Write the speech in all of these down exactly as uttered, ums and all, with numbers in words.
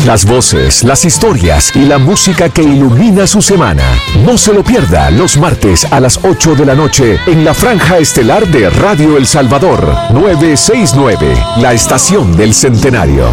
Las voces, las historias y la música que ilumina su semana. No se lo pierda los martes a las ocho de la noche en la franja estelar de Radio El Salvador, novecientos sesenta y nueve, la estación del centenario.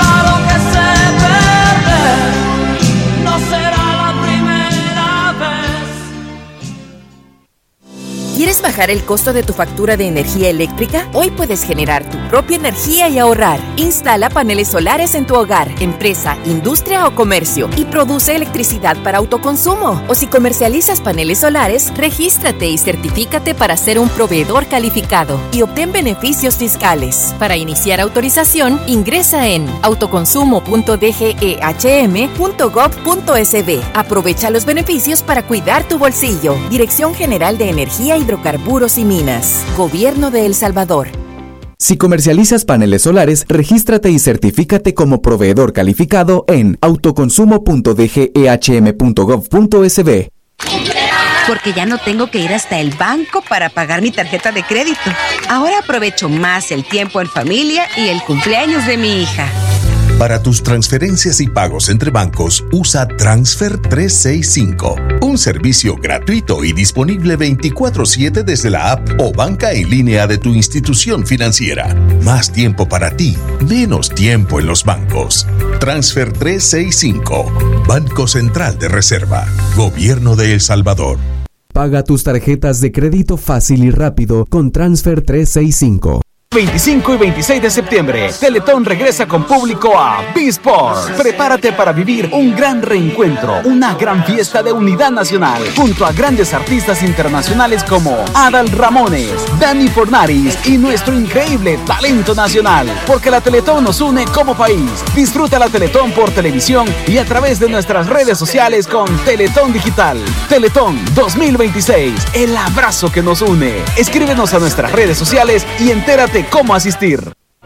¿Quieres bajar el costo de tu factura de energía eléctrica? Hoy puedes generar tu propia energía y ahorrar. Instala paneles solares en tu hogar, empresa, industria o comercio y produce electricidad para autoconsumo. O si comercializas paneles solares, regístrate y certifícate para ser un proveedor calificado y obtén beneficios fiscales. Para iniciar autorización, ingresa en autoconsumo punto d g e h m punto gov punto s b. Aprovecha los beneficios para cuidar tu bolsillo. Dirección General de Energía y Hidrocarburos y Minas. Gobierno de El Salvador. Si comercializas paneles solares, regístrate y certifícate como proveedor calificado en autoconsumo punto d g e h m punto gov punto s b. Porque ya no tengo que ir hasta el banco para pagar mi tarjeta de crédito. Ahora aprovecho más el tiempo en familia y el cumpleaños de mi hija. Para tus transferencias y pagos entre bancos, usa Transfer trescientos sesenta y cinco, un servicio gratuito y disponible veinticuatro siete desde la app o banca en línea de tu institución financiera. Más tiempo para ti, menos tiempo en los bancos. Transfer trescientos sesenta y cinco, Banco Central de Reserva, Gobierno de El Salvador. Paga tus tarjetas de crédito fácil y rápido con Transfer trescientos sesenta y cinco. veinticinco y veintiséis de septiembre, Teletón regresa con público a B-Sport. Prepárate para vivir un gran reencuentro, una gran fiesta de unidad nacional, junto a grandes artistas internacionales como Adal Ramones, Dani Fornaris y nuestro increíble talento nacional. Porque la Teletón nos une como país. Disfruta la Teletón por televisión y a través de nuestras redes sociales con Teletón Digital. Teletón dos mil veintiséis, el abrazo que nos une. Escríbenos a nuestras redes sociales y entérate cómo asistir.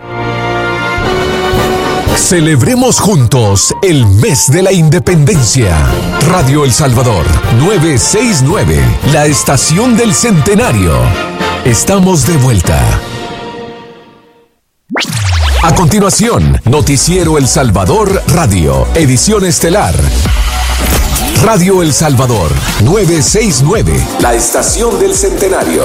Celebremos juntos el mes de la independencia. Radio El Salvador, novecientos sesenta y nueve, la estación del centenario. Estamos de vuelta. A continuación, Noticiero El Salvador Radio, edición estelar. Radio El Salvador, novecientos sesenta y nueve, la estación del centenario.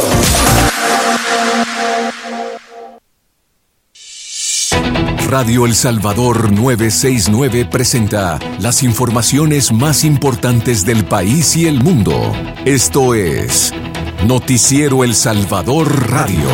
Radio El Salvador novecientos sesenta y nueve presenta las informaciones más importantes del país y el mundo. Esto es Noticiero El Salvador Radio.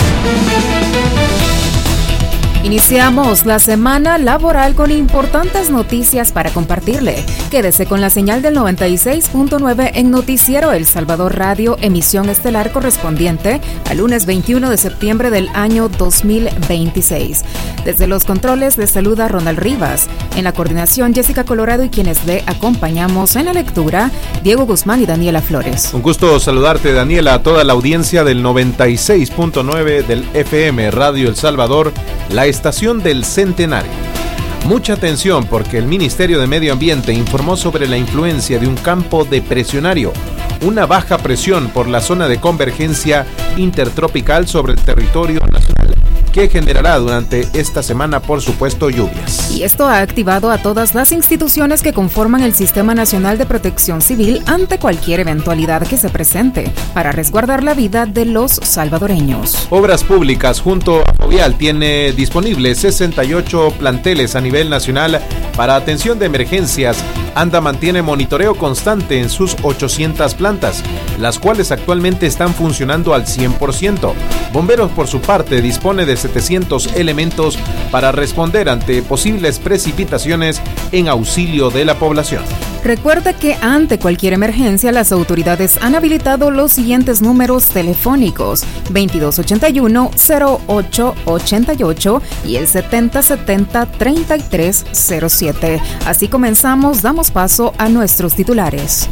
Iniciamos la semana laboral con importantes noticias para compartirle. Quédese con la señal del noventa y seis punto nueve en Noticiero El Salvador Radio, emisión estelar correspondiente al lunes veintiuno de septiembre del año dos mil veintiséis. Desde los controles les saluda Ronald Rivas. En la coordinación, Jessica Colorado, y quienes le acompañamos en la lectura, Diego Guzmán y Daniela Flores. Un gusto saludarte, Daniela, a toda la audiencia del noventa y seis punto nueve del F M Radio El Salvador, la estación del centenario. Mucha atención, porque el Ministerio de Medio Ambiente informó sobre la influencia de un campo depresionario, una baja presión por la zona de convergencia intertropical sobre el territorio nacional, que generará durante esta semana, por supuesto, lluvias. Y esto ha activado a todas las instituciones que conforman el Sistema Nacional de Protección Civil ante cualquier eventualidad que se presente, para resguardar la vida de los salvadoreños. Obras Públicas junto a Fovial tiene disponibles sesenta y ocho planteles a nivel nacional para atención de emergencias. ANDA mantiene monitoreo constante en sus ochocientas plantas, las cuales actualmente están funcionando al cien por ciento. Bomberos, por su parte, dispone de setecientos elementos para responder ante posibles precipitaciones en auxilio de la población. Recuerde que ante cualquier emergencia las autoridades han habilitado los siguientes números telefónicos: veintidós ochenta y uno, cero ocho ochenta y ocho y el setenta setenta, treinta y tres cero siete. Así comenzamos, damos paso a nuestros titulares.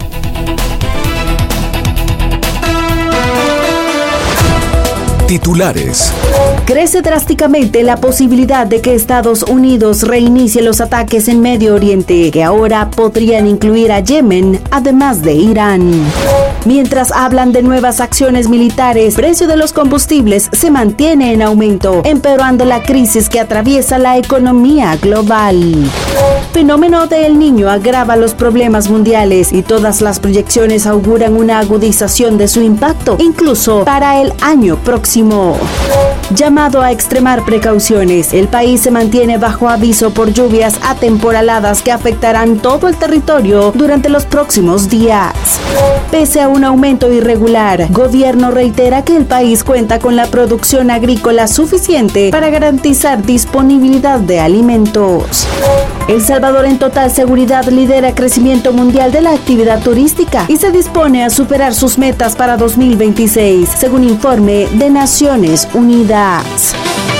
Titulares. Crece drásticamente la posibilidad de que Estados Unidos reinicie los ataques en Medio Oriente, que ahora podrían incluir a Yemen, además de Irán. Mientras hablan de nuevas acciones militares, el precio de los combustibles se mantiene en aumento, empeorando la crisis que atraviesa la economía global. fenómeno de El Niño agrava los problemas mundiales y todas las proyecciones auguran una agudización de su impacto, incluso para el año próximo. Llamado a extremar precauciones, el país se mantiene bajo aviso por lluvias atemporaladas que afectarán todo el territorio durante los próximos días. Pese a un aumento irregular, gobierno reitera que el país cuenta con la producción agrícola suficiente para garantizar disponibilidad de alimentos. El Salvador en total seguridad lidera crecimiento mundial de la actividad turística y se dispone a superar sus metas para dos mil veintiséis, según informe de Naciones Unidas.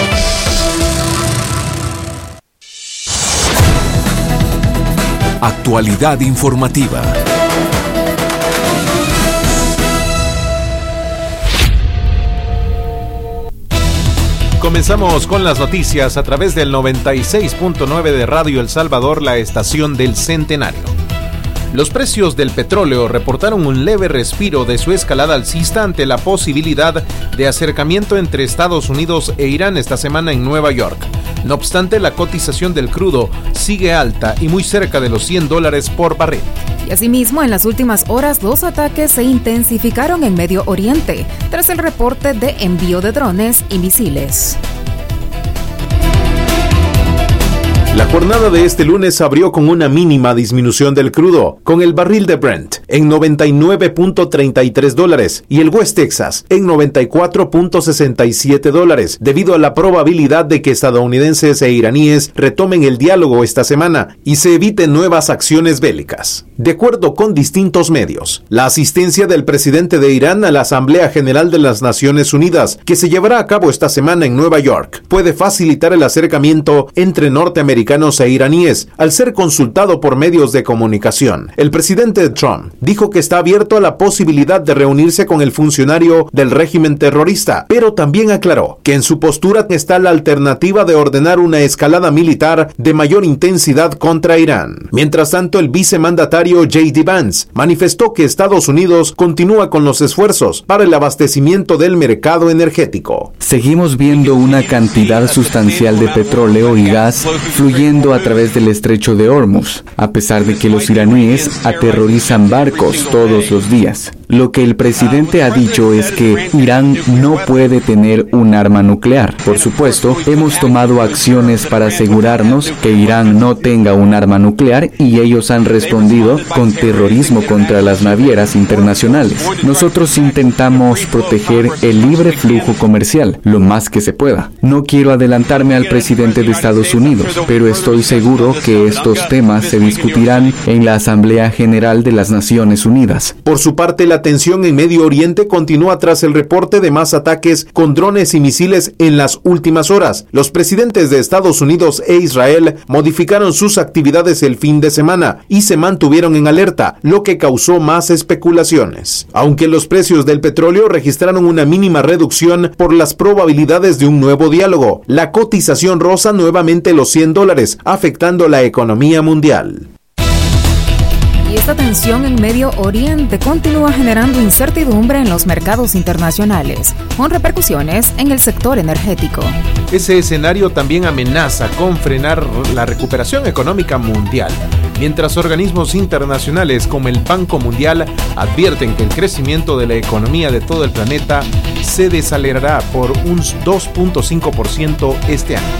Actualidad informativa. Comenzamos con las noticias a través del noventa y seis punto nueve de Radio El Salvador, la estación del Centenario. Los precios del petróleo reportaron un leve respiro de su escalada alcista ante la posibilidad de acercamiento entre Estados Unidos e Irán esta semana en Nueva York. No obstante, la cotización del crudo sigue alta y muy cerca de los cien dólares por barril. Y asimismo, en las últimas horas, los ataques se intensificaron en Medio Oriente, tras el reporte de envío de drones y misiles. La jornada de este lunes abrió con una mínima disminución del crudo, con el barril de Brent en noventa y nueve punto treinta y tres dólares y el West Texas en noventa y cuatro punto sesenta y siete dólares, debido a la probabilidad de que estadounidenses e iraníes retomen el diálogo esta semana y se eviten nuevas acciones bélicas. De acuerdo con distintos medios, la asistencia del presidente de Irán a la Asamblea General de las Naciones Unidas, que se llevará a cabo esta semana en Nueva York, puede facilitar el acercamiento entre norteamericanos e iraníes, al ser consultado por medios de comunicación. El presidente Trump dijo que está abierto a la posibilidad de reunirse con el funcionario del régimen terrorista, pero también aclaró que en su postura está la alternativa de ordenar una escalada militar de mayor intensidad contra Irán. Mientras tanto, el vicemandatario J D Vance manifestó que Estados Unidos continúa con los esfuerzos para el abastecimiento del mercado energético. Seguimos viendo una cantidad sustancial de petróleo y gas fluyendo a través del estrecho de Hormuz, a pesar de que los iraníes aterrorizan barcos todos los días. Lo que el presidente ha dicho es que Irán no puede tener un arma nuclear. Por supuesto, hemos tomado acciones para asegurarnos que Irán no tenga un arma nuclear y ellos han respondido con terrorismo contra las navieras internacionales. Nosotros intentamos proteger el libre flujo comercial lo más que se pueda. No quiero adelantarme al presidente de Estados Unidos, pero estoy seguro que estos temas se discutirán en la Asamblea General de las Naciones Unidas. Por su parte, la tensión en Medio Oriente continúa tras el reporte de más ataques con drones y misiles en las últimas horas. Los presidentes de Estados Unidos e Israel modificaron sus actividades el fin de semana y se mantuvieron en alerta, lo que causó más especulaciones. Aunque los precios del petróleo registraron una mínima reducción por las probabilidades de un nuevo diálogo, la cotización roza nuevamente los cien dólares, afectando la economía mundial. Y esta tensión en Medio Oriente continúa generando incertidumbre en los mercados internacionales, con repercusiones en el sector energético. Ese escenario también amenaza con frenar la recuperación económica mundial, mientras organismos internacionales como el Banco Mundial advierten que el crecimiento de la economía de todo el planeta se desacelerará por un dos punto cinco por ciento este año.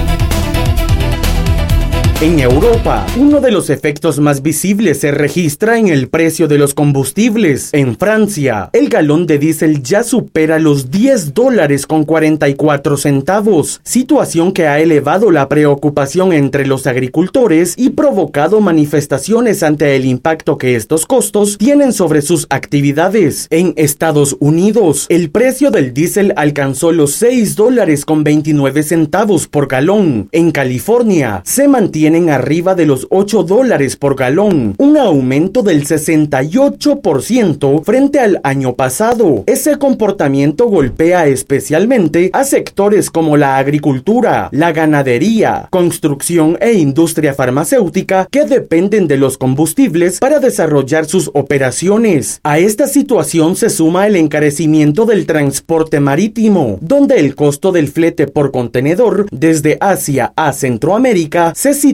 En Europa, uno de los efectos más visibles se registra en el precio de los combustibles. En Francia, el galón de diésel ya supera los diez dólares con cuarenta y cuatro centavos, situación que ha elevado la preocupación entre los agricultores y provocado manifestaciones ante el impacto que estos costos tienen sobre sus actividades. En Estados Unidos, el precio del diésel alcanzó los seis dólares con veintinueve centavos por galón. En California, se mantiene arriba de los ocho dólares por galón, un aumento del sesenta y ocho por ciento frente al año pasado. Ese comportamiento golpea especialmente a sectores como la agricultura, la ganadería, construcción e industria farmacéutica que dependen de los combustibles para desarrollar sus operaciones. A esta situación se suma el encarecimiento del transporte marítimo, donde el costo del flete por contenedor desde Asia a Centroamérica se sitúa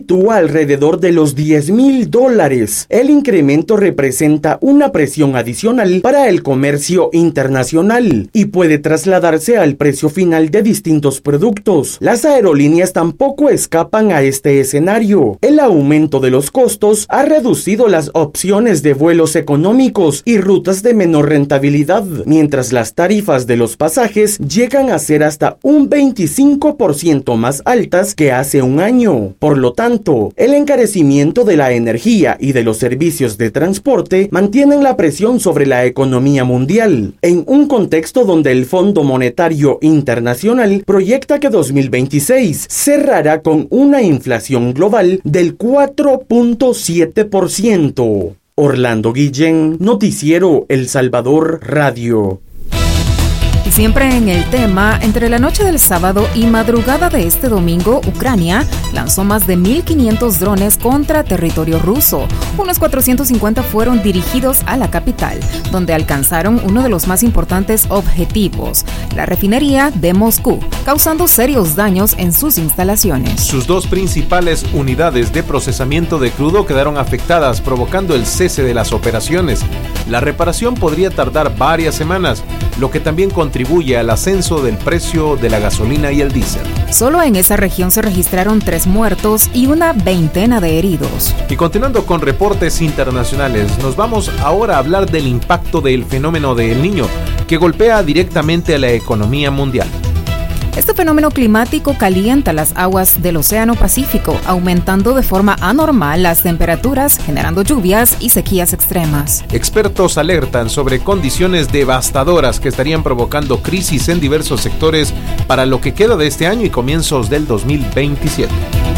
sitúa alrededor de los diez mil dólares. El incremento representa una presión adicional para el comercio internacional y puede trasladarse al precio final de distintos productos. Las aerolíneas tampoco escapan a este escenario. El aumento de los costos ha reducido las opciones de vuelos económicos y rutas de menor rentabilidad, mientras las tarifas de los pasajes llegan a ser hasta un veinticinco por ciento más altas que hace un año. Por lo tanto, el encarecimiento de la energía y de los servicios de transporte mantienen la presión sobre la economía mundial, en un contexto donde el Fondo Monetario Internacional proyecta que dos mil veintiséis cerrará con una inflación global del cuatro punto siete por ciento. Orlando Guillén, Noticiero El Salvador Radio. Y siempre en el tema, entre la noche del sábado y madrugada de este domingo, Ucrania lanzó más de mil quinientos drones contra territorio ruso. Unos cuatrocientos cincuenta fueron dirigidos a la capital, donde alcanzaron uno de los más importantes objetivos, la refinería de Moscú, causando serios daños en sus instalaciones. Sus dos principales unidades de procesamiento de crudo quedaron afectadas, provocando el cese de las operaciones. La reparación podría tardar varias semanas, lo que también contribuye al ascenso del precio de la gasolina y el diésel. Solo en esa región se registraron tres muertos y una veintena de heridos. Y continuando con reportes internacionales, nos vamos ahora a hablar del impacto del fenómeno de El Niño, que golpea directamente a la economía mundial. Este fenómeno climático calienta las aguas del Océano Pacífico, aumentando de forma anormal las temperaturas, generando lluvias y sequías extremas. Expertos alertan sobre condiciones devastadoras que estarían provocando crisis en diversos sectores para lo que queda de este año y comienzos del dos mil veintisiete.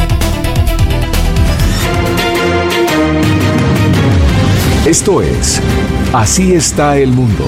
Esto es Así está el mundo.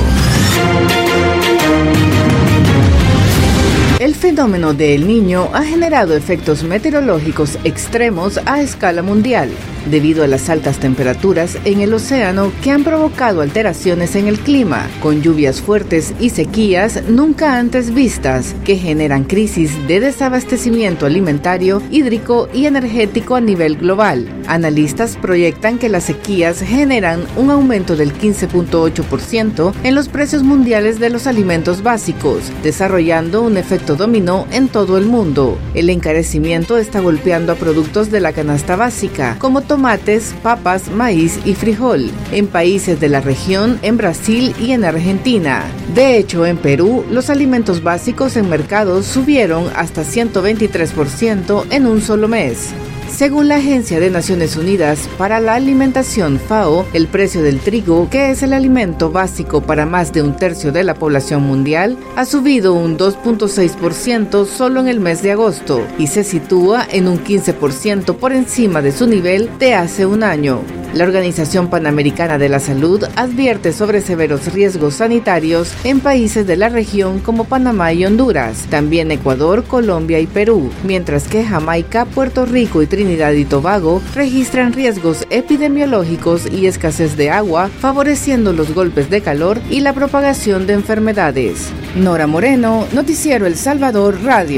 El fenómeno de El Niño ha generado efectos meteorológicos extremos a escala mundial, debido a las altas temperaturas en el océano que han provocado alteraciones en el clima, con lluvias fuertes y sequías nunca antes vistas, que generan crisis de desabastecimiento alimentario, hídrico y energético a nivel global. Analistas proyectan que las sequías generan un aumento del quince punto ocho por ciento en los precios mundiales de los alimentos básicos, desarrollando un efecto dominó en todo el mundo. El encarecimiento está golpeando a productos de la canasta básica, como tomates, papas, maíz y frijol, en países de la región, en Brasil y en Argentina. De hecho, en Perú, los alimentos básicos en mercados subieron hasta ciento veintitrés por ciento en un solo mes. Según la Agencia de Naciones Unidas para la Alimentación FAO, el precio del trigo, que es el alimento básico para más de un tercio de la población mundial, ha subido un dos punto seis por ciento solo en el mes de agosto y se sitúa en un quince por ciento por encima de su nivel de hace un año. La Organización Panamericana de la Salud advierte sobre severos riesgos sanitarios en países de la región como Panamá y Honduras, también Ecuador, Colombia y Perú, mientras que Jamaica, Puerto Rico y Trinidad y Tobago registran riesgos epidemiológicos y escasez de agua, favoreciendo los golpes de calor y la propagación de enfermedades. Nora Moreno, Noticiero El Salvador Radio.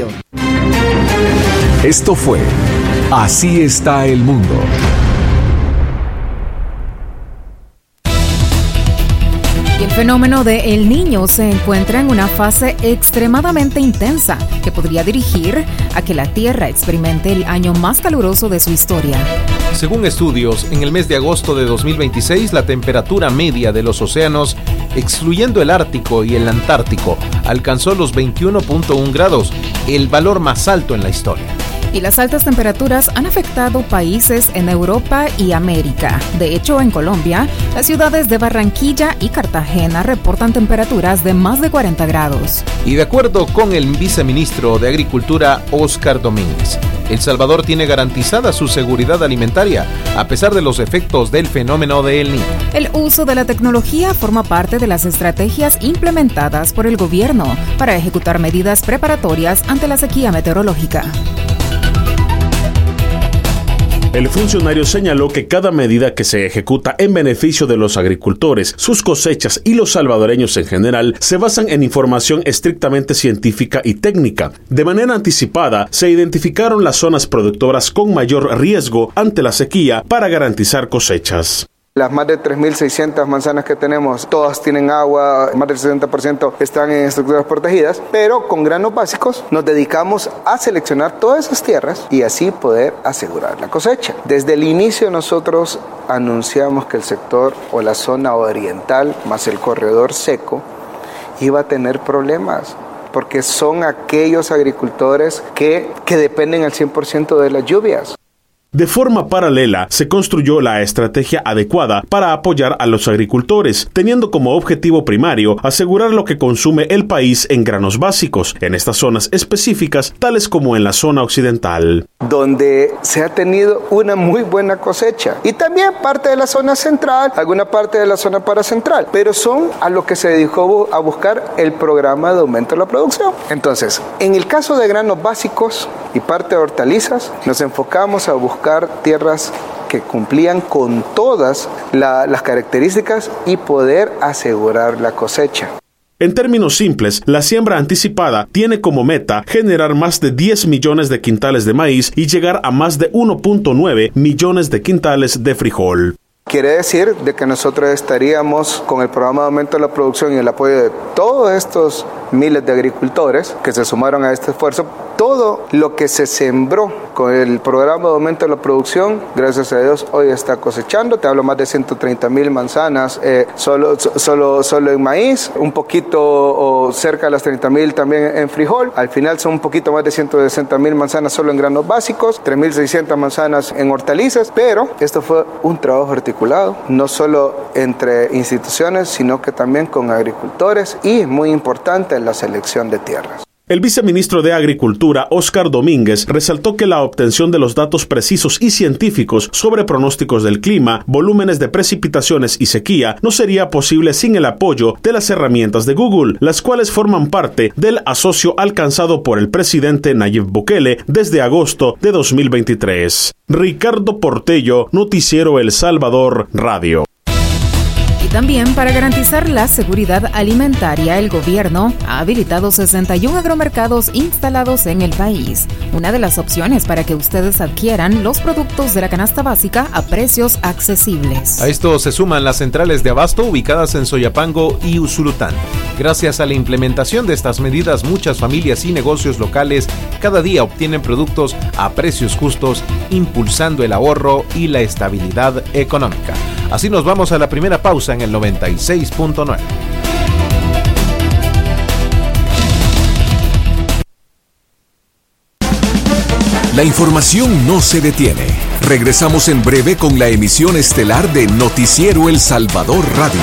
Esto fue Así está el mundo. El fenómeno de El Niño se encuentra en una fase extremadamente intensa que podría dirigir a que la Tierra experimente el año más caluroso de su historia. Según estudios, en el mes de agosto de dos mil veintiséis, la temperatura media de los océanos, excluyendo el Ártico y el Antártico, alcanzó los veintiuno punto uno grados, el valor más alto en la historia. Y las altas temperaturas han afectado países en Europa y América. De hecho, en Colombia, las ciudades de Barranquilla y Cartagena reportan temperaturas de más de cuarenta grados. Y de acuerdo con el viceministro de Agricultura, Óscar Domínguez, El Salvador tiene garantizada su seguridad alimentaria, a pesar de los efectos del fenómeno de El Niño. El uso de la tecnología forma parte de las estrategias implementadas por el gobierno para ejecutar medidas preparatorias ante la sequía meteorológica. El funcionario señaló que cada medida que se ejecuta en beneficio de los agricultores, sus cosechas y los salvadoreños en general se basan en información estrictamente científica y técnica. De manera anticipada, se identificaron las zonas productoras con mayor riesgo ante la sequía para garantizar cosechas. Las más de tres mil seiscientas manzanas que tenemos, todas tienen agua, más del sesenta por ciento están en estructuras protegidas, pero con granos básicos nos dedicamos a seleccionar todas esas tierras y así poder asegurar la cosecha. Desde el inicio nosotros anunciamos que el sector o la zona oriental más el corredor seco iba a tener problemas, porque son aquellos agricultores que, que dependen al cien por ciento de las lluvias. De forma paralela, se construyó la estrategia adecuada para apoyar a los agricultores, teniendo como objetivo primario asegurar lo que consume el país en granos básicos, en estas zonas específicas, tales como en la zona occidental, donde se ha tenido una muy buena cosecha, y también parte de la zona central, alguna parte de la zona paracentral, pero son a lo que se dedicó a buscar el programa de aumento de la producción. Entonces, en el caso de granos básicos y parte de hortalizas, nos enfocamos a buscar tierras que cumplían con todas la, las características y poder asegurar la cosecha. En términos simples, la siembra anticipada tiene como meta generar más de diez millones de quintales de maíz y llegar a más de uno punto nueve millones de quintales de frijol. Quiere decir de que nosotros estaríamos con el programa de aumento de la producción y el apoyo de todos estos miles de agricultores que se sumaron a este esfuerzo. Todo lo que se sembró con el programa de aumento de la producción, gracias a Dios, hoy está cosechando. Te hablo más de ciento treinta mil manzanas eh, solo, solo, solo en maíz, un poquito o cerca de las treinta mil también en frijol. Al final son un poquito más de ciento sesenta mil manzanas solo en granos básicos, tres mil seiscientas manzanas en hortalizas, pero esto fue un trabajo articulado, no solo entre instituciones, sino que también con agricultores y, muy importante, la selección de tierras. El viceministro de Agricultura, Óscar Domínguez, resaltó que la obtención de los datos precisos y científicos sobre pronósticos del clima, volúmenes de precipitaciones y sequía no sería posible sin el apoyo de las herramientas de Google, las cuales forman parte del asocio alcanzado por el presidente Nayib Bukele desde agosto de dos mil veintitrés. Ricardo Portello, Noticiero El Salvador Radio. También para garantizar la seguridad alimentaria, el gobierno ha habilitado sesenta y uno agromercados instalados en el país. Una de las opciones para que ustedes adquieran los productos de la canasta básica a precios accesibles. A esto se suman las centrales de abasto ubicadas en Soyapango y Usulután. Gracias a la implementación de estas medidas, muchas familias y negocios locales cada día obtienen productos a precios justos, impulsando el ahorro y la estabilidad económica. Así nos vamos a la primera pausa en el noventa y seis punto nueve. La información no se detiene. Regresamos en breve con la emisión estelar de Noticiero El Salvador Radio.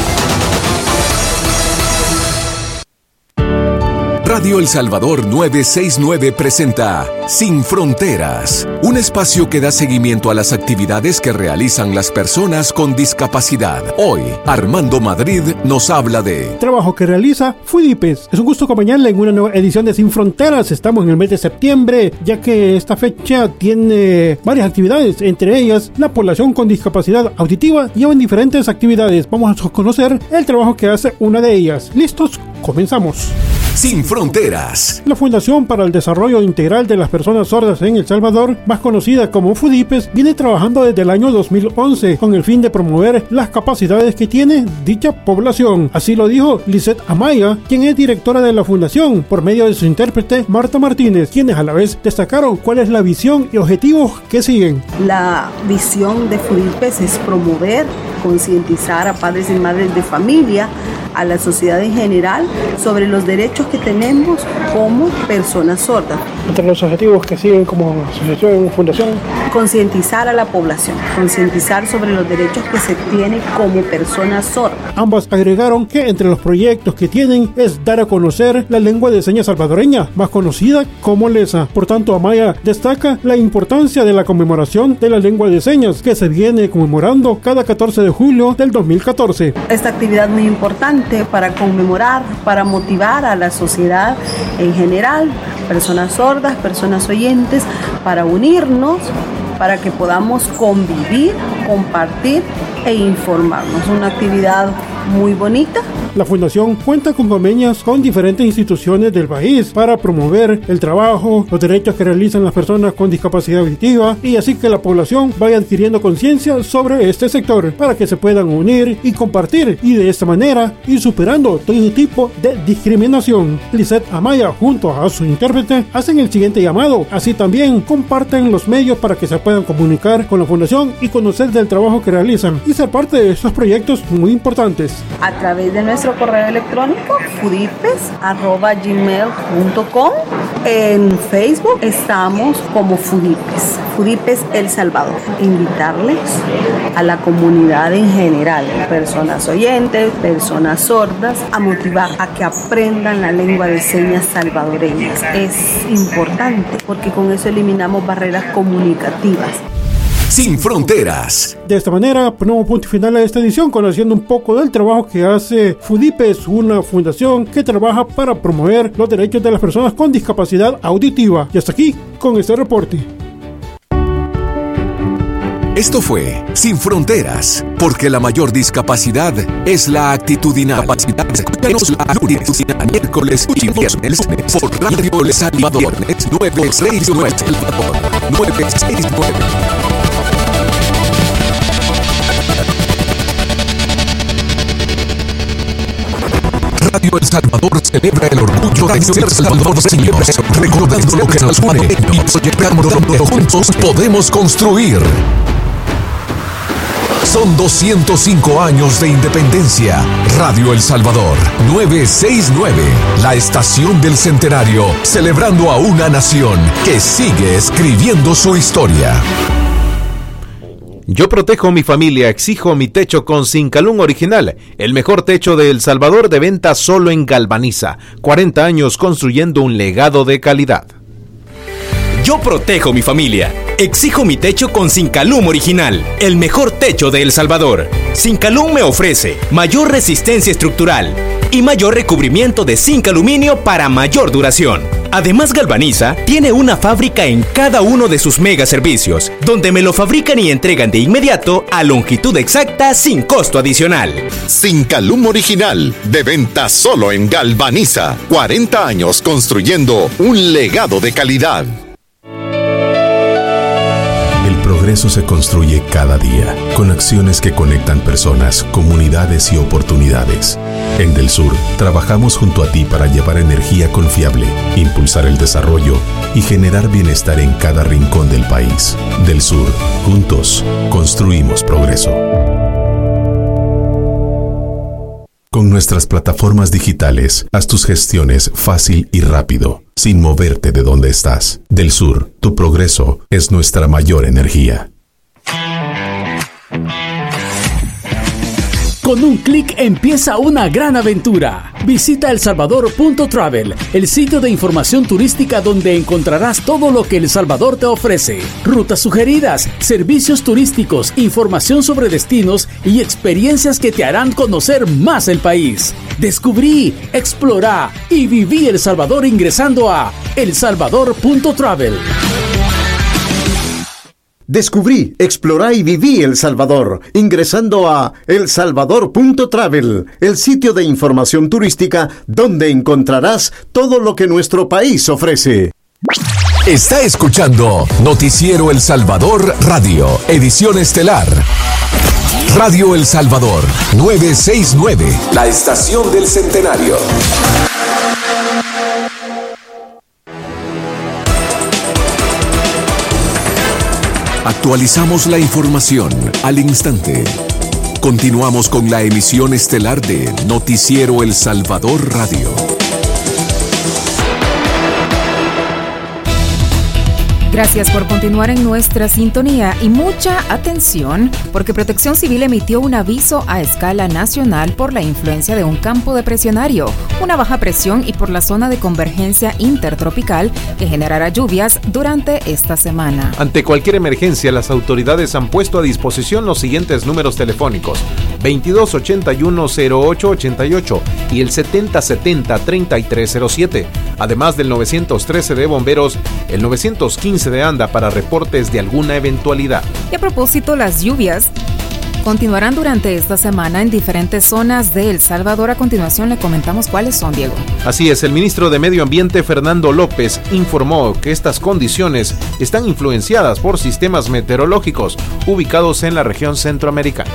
Radio El Salvador novecientos sesenta y nueve presenta Sin Fronteras, un espacio que da seguimiento a las actividades que realizan las personas con discapacidad. Hoy, Armando Madrid nos habla de trabajo que realiza FUDIPES. Es un gusto acompañarle en una nueva edición de Sin Fronteras. Estamos en el mes de septiembre, ya que esta fecha tiene varias actividades, entre ellas la población con discapacidad auditiva llevan diferentes actividades. Vamos a conocer el trabajo que hace una de ellas. ¿Listos? Comenzamos. Sin Fronteras. La Fundación para el Desarrollo Integral de las Personas Sordas en El Salvador, más conocida como FUDIPES, viene trabajando desde el año dos mil once con el fin de promover las capacidades que tiene dicha población. Así lo dijo Lisette Amaya, quien es directora de la fundación, por medio de su intérprete Marta Martínez, quienes a la vez destacaron cuál es la visión y objetivos que siguen. La visión de FUDIPES es promover, concientizar a padres y madres de familia, a la sociedad en general, sobre los derechos que tenemos como personas sordas. Entre los objetivos que siguen como asociación, fundación, concientizar a la población, concientizar sobre los derechos que se tiene como personas sordas. Ambas agregaron que entre los proyectos que tienen es dar a conocer la lengua de señas salvadoreña, más conocida como LESA. Por tanto, Amaya destaca la importancia de la conmemoración de la lengua de señas, que se viene conmemorando cada catorce de julio del dos mil catorce. Esta actividad muy importante para conmemorar, para motivar a la sociedad en general, personas sordas, personas oyentes, para unirnos para que podamos convivir, compartir e informarnos. Una actividad muy bonita. La Fundación cuenta con convenios con diferentes instituciones del país para promover el trabajo, los derechos que realizan las personas con discapacidad auditiva y así que la población vaya adquiriendo conciencia sobre este sector para que se puedan unir y compartir y de esta manera ir superando todo tipo de discriminación. Lisette Amaya junto a su intérprete hacen el siguiente llamado, así también comparten los medios para que se puedan comunicar con la Fundación y conocer del trabajo que realizan y ser parte de estos proyectos muy importantes. A través de nuestro correo electrónico fudipes arroba gmail punto com. En Facebook estamos como Fudipes, Fudipes El Salvador. Invitarles a la comunidad en general, personas oyentes, personas sordas, a motivar a que aprendan la lengua de señas salvadoreñas. Es importante porque con eso eliminamos barreras comunicativas. Sin fronteras. De esta manera ponemos punto final a esta edición conociendo un poco del trabajo que hace Fudipes, una fundación que trabaja para promover los derechos de las personas con discapacidad auditiva. Y hasta aquí con este reporte. Esto fue Sin Fronteras, porque la mayor discapacidad es la actitudinal. Escúchanos la actitudinal miércoles y viernes por Radio El Salvador nueve seis nueve nueve seis nueve. Radio El Salvador celebra el orgullo de ser salvadoreños, recordando lo que nos une y proyectando donde juntos podemos construir. Son doscientos cinco años de independencia. Radio El Salvador novecientos sesenta y nueve, la estación del centenario, celebrando a una nación que sigue escribiendo su historia. Yo protejo mi familia, exijo mi techo con Sincalum Original, el mejor techo de El Salvador, de venta solo en Galvaniza. cuarenta años construyendo un legado de calidad. Yo protejo mi familia, exijo mi techo con Sincalum Original, el mejor techo de El Salvador. Sincalum me ofrece mayor resistencia estructural y mayor recubrimiento de zinc aluminio para mayor duración. Además, Galvaniza tiene una fábrica en cada uno de sus mega servicios, donde me lo fabrican y entregan de inmediato a longitud exacta sin costo adicional. Sincalum Original, de venta solo en Galvaniza. cuarenta años construyendo un legado de calidad. El progreso se construye cada día, con acciones que conectan personas, comunidades y oportunidades. En Del Sur, trabajamos junto a ti para llevar energía confiable, impulsar el desarrollo y generar bienestar en cada rincón del país. Del Sur, juntos, construimos progreso. Con nuestras plataformas digitales, haz tus gestiones fácil y rápido, sin moverte de donde estás. Del Sur, tu progreso es nuestra mayor energía. Con un clic empieza una gran aventura. Visita el salvador punto travel, el sitio de información turística donde encontrarás todo lo que El Salvador te ofrece. Rutas sugeridas, servicios turísticos, información sobre destinos y experiencias que te harán conocer más el país. Descubrí, explorá y viví El Salvador ingresando a el salvador punto travel. Descubrí, explorá y viví El Salvador, ingresando a el salvador punto travel, el sitio de información turística donde encontrarás todo lo que nuestro país ofrece. Está escuchando Noticiero El Salvador Radio, edición estelar. Radio El Salvador novecientos sesenta y nueve, la estación del centenario. Actualizamos la información al instante. Continuamos con la emisión estelar de Noticiero El Salvador Radio. Gracias por continuar en nuestra sintonía y mucha atención porque Protección Civil emitió un aviso a escala nacional por la influencia de un campo depresionario, una baja presión y por la zona de convergencia intertropical que generará lluvias durante esta semana. Ante cualquier emergencia, las autoridades han puesto a disposición los siguientes números telefónicos: veintidós ochenta y uno cero ocho ochenta y ocho y el setenta setenta treinta y tres cero siete, además del novecientos trece de bomberos, el novecientos quince quince de ANDA para reportes de alguna eventualidad. Y a propósito, las lluvias continuarán durante esta semana en diferentes zonas de El Salvador. A continuación le comentamos cuáles son, Diego. Así es, el ministro de Medio Ambiente, Fernando López, informó que estas condiciones están influenciadas por sistemas meteorológicos ubicados en la región centroamericana.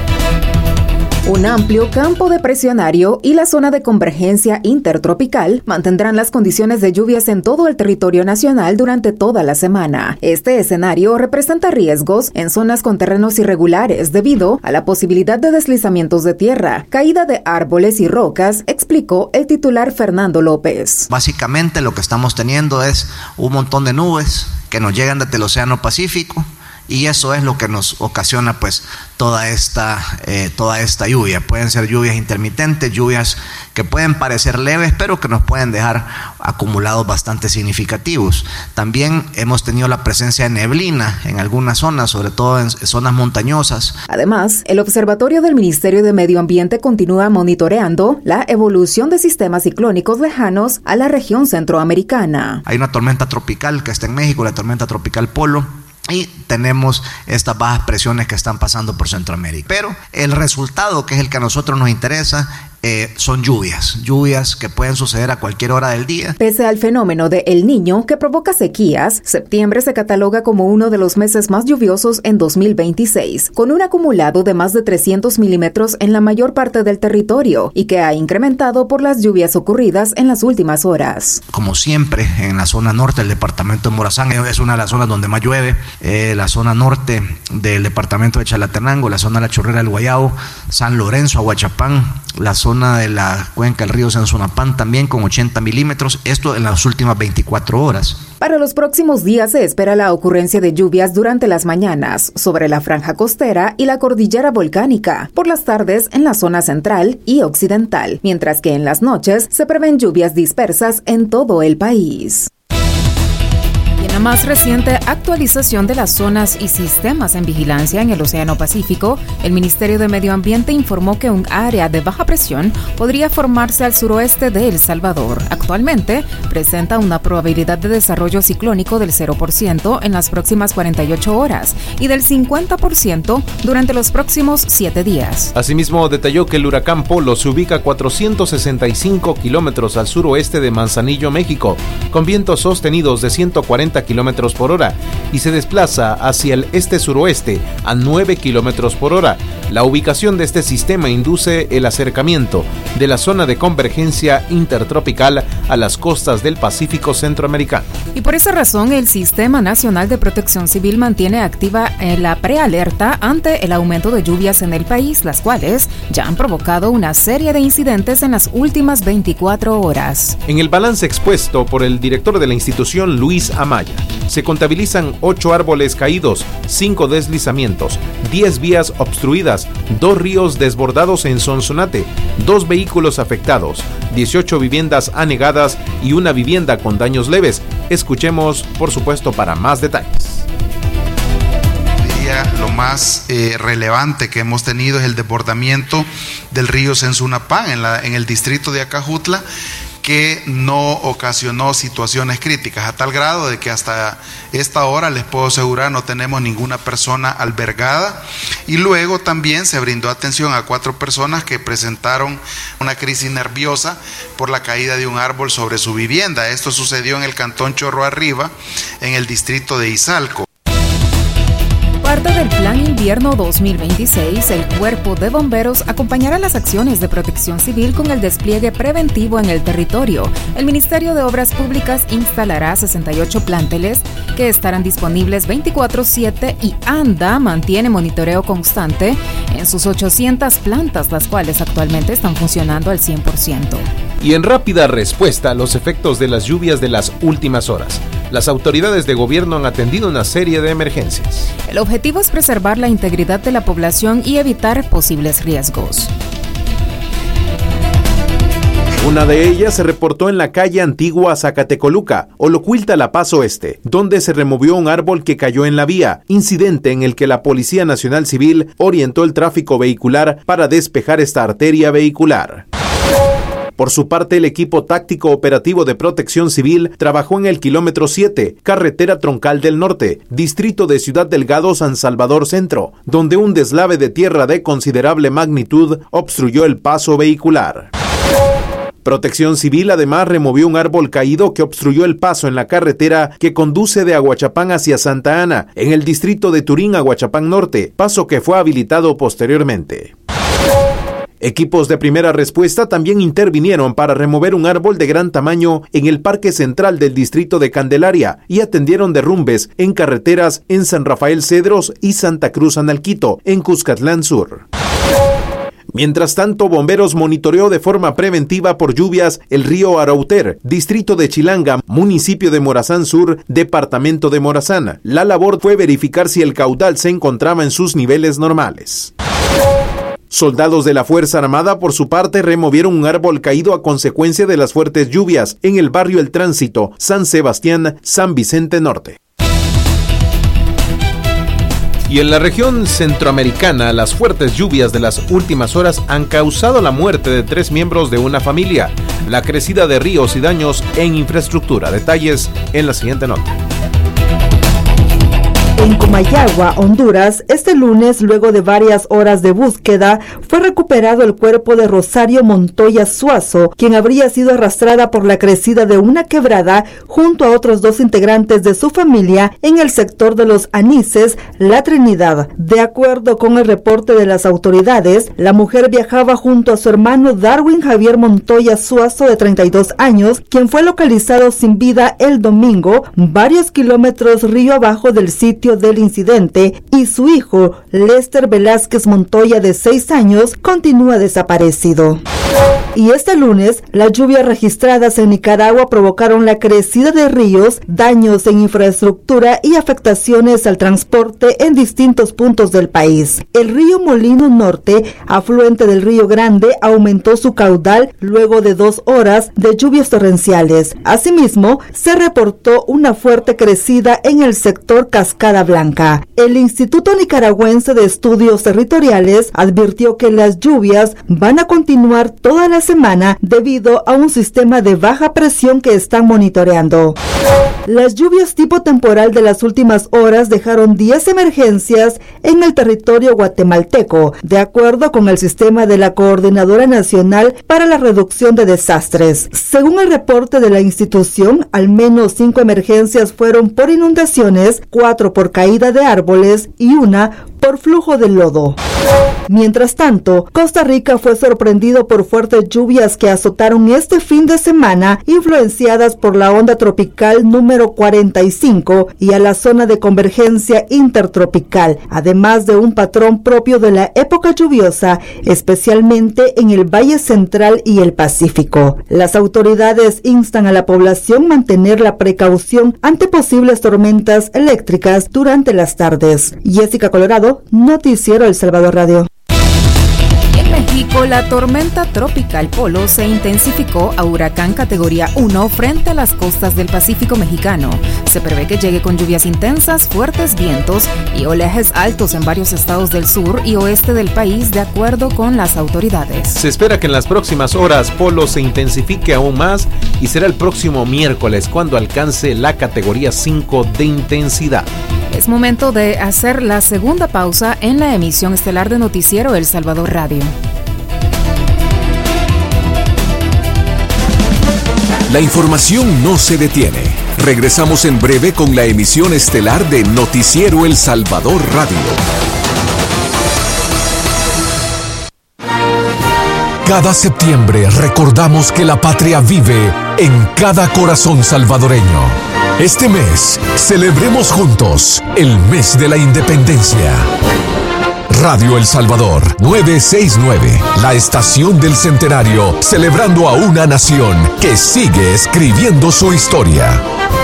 Un amplio campo depresionario y la zona de convergencia intertropical mantendrán las condiciones de lluvias en todo el territorio nacional durante toda la semana. Este escenario representa riesgos en zonas con terrenos irregulares debido a la posibilidad de deslizamientos de tierra, caída de árboles y rocas, explicó el titular Fernando López. Básicamente lo que estamos teniendo es un montón de nubes que nos llegan desde el Océano Pacífico, y eso es lo que nos ocasiona pues toda esta, eh, toda esta lluvia. Pueden ser lluvias intermitentes, lluvias que pueden parecer leves, pero que nos pueden dejar acumulados bastante significativos. También hemos tenido la presencia de neblina en algunas zonas, sobre todo en zonas montañosas. Además, el Observatorio del Ministerio de Medio Ambiente continúa monitoreando la evolución de sistemas ciclónicos lejanos a la región centroamericana. Hay una tormenta tropical que está en México, la tormenta tropical Polo, y tenemos estas bajas presiones que están pasando por Centroamérica. Pero el resultado, que es el que a nosotros nos interesa, eh, son lluvias, lluvias que pueden suceder a cualquier hora del día. Pese al fenómeno de El Niño que provoca sequías, septiembre se cataloga como uno de los meses más lluviosos en dos mil veintiséis, con un acumulado de más de trescientos milímetros en la mayor parte del territorio y que ha incrementado por las lluvias ocurridas en las últimas horas. Como siempre, en la zona norte del departamento de Morazán es una de las zonas donde más llueve, eh, la zona norte del departamento de Chalatenango, la zona de la Chorrera del Guayabo, San Lorenzo, Aguachapán, la zona de la cuenca del río Sensunapán también con ochenta milímetros, esto en las últimas veinticuatro horas. Para los próximos días se espera la ocurrencia de lluvias durante las mañanas sobre la franja costera y la cordillera volcánica, por las tardes en la zona central y occidental, mientras que en las noches se prevén lluvias dispersas en todo el país. La más reciente actualización de las zonas y sistemas en vigilancia en el Océano Pacífico, el Ministerio de Medio Ambiente informó que un área de baja presión podría formarse al suroeste de El Salvador. Actualmente presenta una probabilidad de desarrollo ciclónico del cero por ciento en las próximas cuarenta y ocho horas y del cincuenta por ciento durante los próximos siete días. Asimismo, detalló que el huracán Polo se ubica a cuatrocientos sesenta y cinco kilómetros al suroeste de Manzanillo, México, con vientos sostenidos de ciento cuarenta kilómetros por hora y se desplaza hacia el este-suroeste a nueve kilómetros por hora. La ubicación de este sistema induce el acercamiento de la zona de convergencia intertropical a las costas del Pacífico centroamericano. Y por esa razón, el Sistema Nacional de Protección Civil mantiene activa la prealerta ante el aumento de lluvias en el país, las cuales ya han provocado una serie de incidentes en las últimas veinticuatro horas. En el balance expuesto por el director de la institución, Luis Amaya, se contabilizan ocho árboles caídos, cinco deslizamientos, diez vías obstruidas, dos ríos desbordados en Sonsonate, dos vehículos afectados, dieciocho viviendas anegadas y una vivienda con daños leves. Escuchemos, por supuesto, para más detalles. Lo más eh, relevante que hemos tenido es el desbordamiento del río Sensunapán en, la, en el distrito de Acajutla, que no ocasionó situaciones críticas, a tal grado de que hasta esta hora les puedo asegurar no tenemos ninguna persona albergada, y luego también se brindó atención a cuatro personas que presentaron una crisis nerviosa por la caída de un árbol sobre su vivienda. Esto sucedió en el cantón Chorro Arriba, en el distrito de Izalco. Parte del Plan Invierno dos mil veintiséis, el Cuerpo de Bomberos acompañará las acciones de protección civil con el despliegue preventivo en el territorio. El Ministerio de Obras Públicas instalará sesenta y ocho planteles que estarán disponibles veinticuatro siete y ANDA mantiene monitoreo constante en sus ochocientas plantas, las cuales actualmente están funcionando al cien por ciento. Y en rápida respuesta a los efectos de las lluvias de las últimas horas, las autoridades de gobierno han atendido una serie de emergencias. El objetivo es preservar la integridad de la población y evitar posibles riesgos. Una de ellas se reportó en la calle Antigua Zacatecoluca, Olocuilta, La Paz Oeste, donde se removió un árbol que cayó en la vía, incidente en el que la Policía Nacional Civil orientó el tráfico vehicular para despejar esta arteria vehicular. Por su parte, el equipo táctico operativo de Protección Civil trabajó en el kilómetro siete, carretera troncal del norte, distrito de Ciudad Delgado, San Salvador Centro, donde un deslave de tierra de considerable magnitud obstruyó el paso vehicular. Protección Civil además removió un árbol caído que obstruyó el paso en la carretera que conduce de Aguachapán hacia Santa Ana, en el distrito de Turín, Aguachapán Norte, paso que fue habilitado posteriormente. Equipos de primera respuesta también intervinieron para remover un árbol de gran tamaño en el Parque Central del distrito de Candelaria y atendieron derrumbes en carreteras en San Rafael Cedros y Santa Cruz Analquito, en Cuscatlán Sur. Mientras tanto, bomberos monitoreó de forma preventiva por lluvias el río Arauter, distrito de Chilanga, municipio de Morazán Sur, departamento de Morazán. La labor fue verificar si el caudal se encontraba en sus niveles normales. Soldados de la Fuerza Armada, por su parte, removieron un árbol caído a consecuencia de las fuertes lluvias en el barrio El Tránsito, San Sebastián, San Vicente Norte. Y en la región centroamericana, las fuertes lluvias de las últimas horas han causado la muerte de tres miembros de una familia, la crecida de ríos y daños en infraestructura. Detalles en la siguiente nota. En Comayagua, Honduras, este lunes, luego de varias horas de búsqueda, fue recuperado el cuerpo de Rosario Montoya Suazo, quien habría sido arrastrada por la crecida de una quebrada junto a otros dos integrantes de su familia en el sector de Los Anises, La Trinidad. De acuerdo con el reporte de las autoridades, la mujer viajaba junto a su hermano Darwin Javier Montoya Suazo, de treinta y dos años, quien fue localizado sin vida el domingo, varios kilómetros río abajo del sitio del incidente, y su hijo, Lester Velázquez Montoya, de seis años, continúa desaparecido. Y este lunes, las lluvias registradas en Nicaragua provocaron la crecida de ríos, daños en infraestructura y afectaciones al transporte en distintos puntos del país. El río Molino Norte, afluente del Río Grande, aumentó su caudal luego de dos horas de lluvias torrenciales. Asimismo, se reportó una fuerte crecida en el sector Cascada Blanca. El Instituto Nicaragüense de Estudios Territoriales advirtió que las lluvias van a continuar toda la semana debido a un sistema de baja presión que están monitoreando. Las lluvias tipo temporal de las últimas horas dejaron diez emergencias en el territorio guatemalteco, de acuerdo con el sistema de la Coordinadora Nacional para la Reducción de Desastres. Según el reporte de la institución, al menos cinco emergencias fueron por inundaciones, cuatro por caída de árboles y una por flujo de lodo. Mientras tanto, Costa Rica fue sorprendido por fuertes lluvias que azotaron este fin de semana, influenciadas por la onda tropical número cuarenta y cinco y a la zona de convergencia intertropical, además de un patrón propio de la época lluviosa, especialmente en el Valle Central y el Pacífico. Las autoridades instan a la población a mantener la precaución ante posibles tormentas eléctricas durante las tardes. Jessica Colorado, Noticiero El Salvador Radio. En México, la tormenta tropical Polo se intensificó a huracán categoría uno frente a las costas del Pacífico mexicano. Se prevé que llegue con lluvias intensas, fuertes vientos y oleajes altos en varios estados del sur y oeste del país, de acuerdo con las autoridades. Se espera que en las próximas horas Polo se intensifique aún más y será el próximo miércoles cuando alcance la categoría cinco de intensidad. Es momento de hacer la segunda pausa en la emisión estelar de Noticiero El Salvador Radio. La información no se detiene. Regresamos en breve con la emisión estelar de Noticiero El Salvador Radio. Cada septiembre recordamos que la patria vive en cada corazón salvadoreño. Este mes, celebremos juntos el mes de la independencia. Radio El Salvador novecientos sesenta y nueve, la estación del centenario, celebrando a una nación que sigue escribiendo su historia.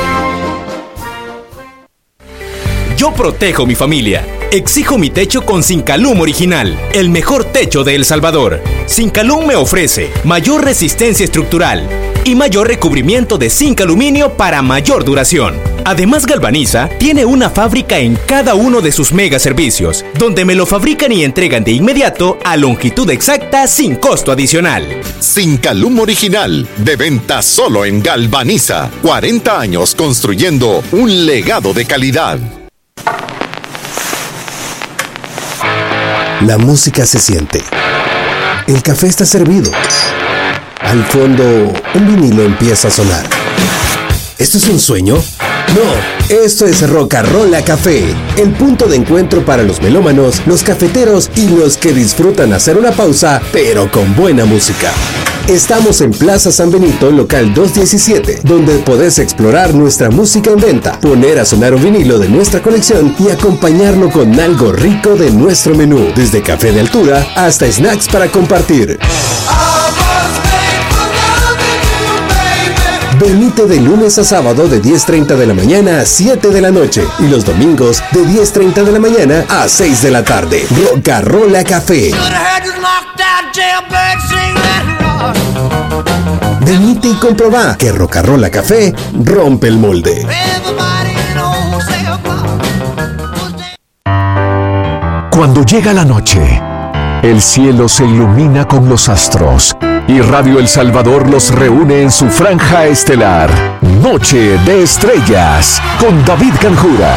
Yo protejo mi familia. Exijo mi techo con Sincalum Original, el mejor techo de El Salvador. Sincalum me ofrece mayor resistencia estructural y mayor recubrimiento de zinc aluminio para mayor duración. Además, Galvaniza tiene una fábrica en cada uno de sus mega servicios, donde me lo fabrican y entregan de inmediato a longitud exacta sin costo adicional. Zincalum Original, de venta solo en Galvaniza. cuarenta años construyendo un legado de calidad. La música se siente. El café está servido. Al fondo, un vinilo empieza a sonar. ¿Esto es un sueño? No, esto es Rocarola Café, el punto de encuentro para los melómanos, los cafeteros y los que disfrutan hacer una pausa, pero con buena música. Estamos en Plaza San Benito, local doscientos diecisiete, donde podés explorar nuestra música en venta, poner a sonar un vinilo de nuestra colección y acompañarlo con algo rico de nuestro menú, desde café de altura hasta snacks para compartir. Venite de lunes a sábado de diez treinta de la mañana a siete de la noche y los domingos de diez treinta de la mañana a seis de la tarde. Rocarola Café. Venite y comprobá que Rocarola Café rompe el molde. Cuando llega la noche, el cielo se ilumina con los astros y Radio El Salvador los reúne en su franja estelar. Noche de Estrellas con David Canjura.